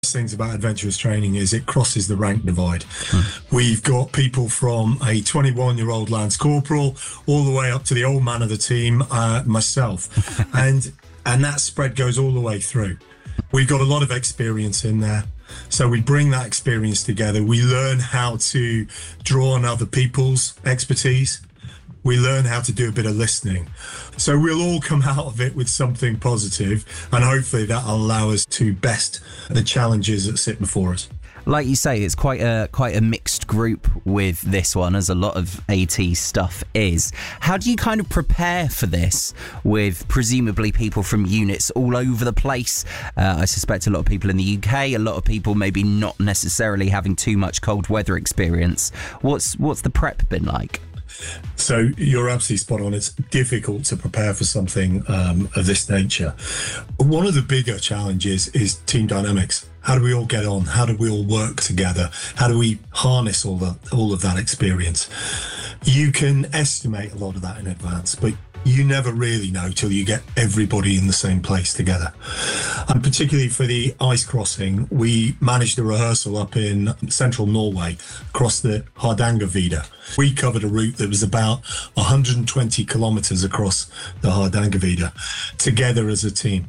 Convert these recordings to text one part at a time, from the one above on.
Things about adventurous training is it crosses the rank divide. We've got people from a 21-year-old Lance Corporal all the way up to the old man of the team, myself, and that spread goes all the way through. We've got a lot of experience in there, so we bring that experience together. We learn how to draw on other people's expertise. We learn how to do a bit of listening. So we'll all come out of it with something positive, and hopefully that'll allow us to best the challenges that sit before us. Like you say, it's quite a mixed group with this one, as a lot of AT stuff is. How do you kind of prepare for this with presumably people from units all over the place? I suspect a lot of people in the UK, a lot of people maybe not necessarily having too much cold weather experience. What's the prep been like? So you're absolutely spot on. It's difficult to prepare for something of this nature. One of the bigger challenges is team dynamics. How do we all get on? How do we all work together? How do we harness all of that experience? You can estimate a lot of that in advance, but you never really know till you get everybody in the same place together. And particularly for the ice crossing, we managed a rehearsal up in central Norway across the Hardangervidda. We covered a route that was about 120 kilometres across the Hardangervidda together as a team.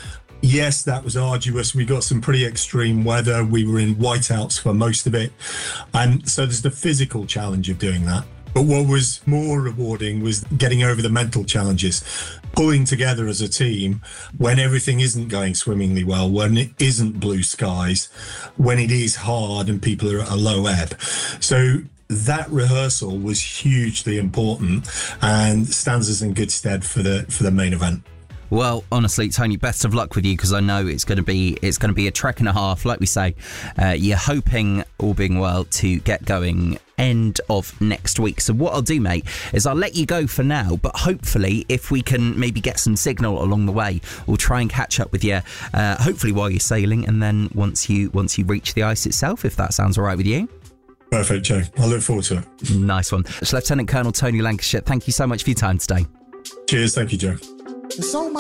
Yes, that was arduous. We got some pretty extreme weather. We were in whiteouts for most of it. And so there's the physical challenge of doing that. But what was more rewarding was getting over the mental challenges, pulling together as a team when everything isn't going swimmingly well, when it isn't blue skies, when it is hard and people are at a low ebb. So that rehearsal was hugely important and stands us in good stead for the main event. Well, honestly, Tony, best of luck with you, because I know it's going to be a trek and a half. Like we say, you're hoping, all being well, to get going end of next week. So what I'll do, mate, is I'll let you go for now, but hopefully if we can maybe get some signal along the way, we'll try and catch up with you, hopefully while you're sailing, and then once you reach the ice itself, if that sounds all right with you. Perfect, Joe. I look forward to it. Nice one. Lieutenant Colonel Tony Lancashire, thank you so much for your time today. Cheers. Thank you, Joe. So much